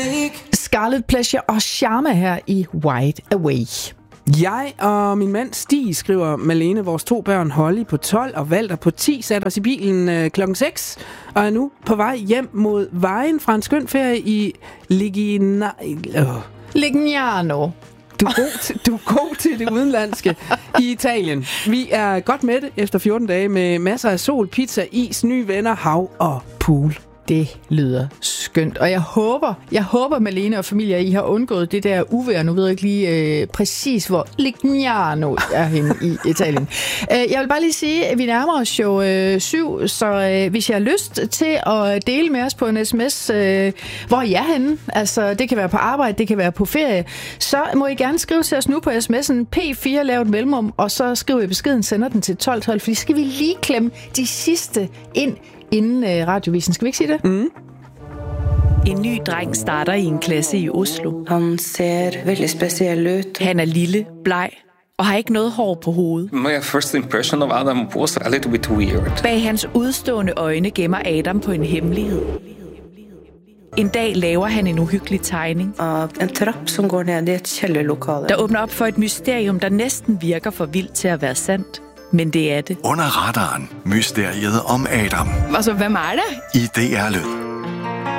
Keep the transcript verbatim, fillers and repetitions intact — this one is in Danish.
Scarlet Pleasure og Charme her i Wide Away. Jeg og min mand Stig, skriver Malene, vores to børn Holly på tolv og Walter på ti, satte os i bilen øh, klokken seks og er nu på vej hjem mod vejen fra en skøn ferie i Ligina... Øh. Lignano. Du er, god til, du er god til det udenlandske i Italien. Vi er godt mætte efter fjorten dage med masser af sol, pizza, is, nye venner, hav og pool. Det lyder skønt, og jeg håber, jeg håber, Malene og familie, I har undgået det der uvejr. Nu ved jeg ikke lige øh, præcis, hvor Lignano er henne i Italien. Øh, jeg vil bare lige sige, at vi nærmer os jo øh, syv, så øh, hvis jeg har lyst til at dele med os på en sms, øh, hvor I er henne, altså det kan være på arbejde, det kan være på ferie, så må I gerne skrive til os nu på sms'en P fire, lav et mellemrum, og så skriver I beskeden, sender den til tolv tolv, fordi skal vi lige klemme de sidste ind inden øh, radiovisen. Skal vi ikke sige det? Mm. En ny dreng starter i en klasse i Oslo. Han ser veldig speciel ud. Han er lille, bleg og har ikke noget hår på hovedet. My first impression of Adam was a little bit weird. Bag hans udstående øjne gemmer Adam på en hemmelighed. En dag laver han en uhyggelig tegning Av en trapp som går ned i et kælderlokale. der åbner op for et mysterium, der næsten virker for vildt til at være sandt. Men det er det. Under radaren. Mysteriet om Adam. Altså, hvem er det? I D R Lyd.